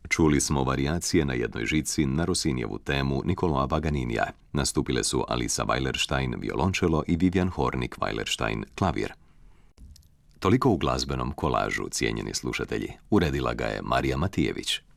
Čuli smo varijacije na jednoj žici na Rossinijevu temu Niccolò Paganinija. Nastupile su Alisa Weilerstein, violončelo i Vivian Hornig-Weilerstein, klavir. Toliko u glazbenom kolažu, cijenjeni slušatelji. Uredila ga je Marija Matijević.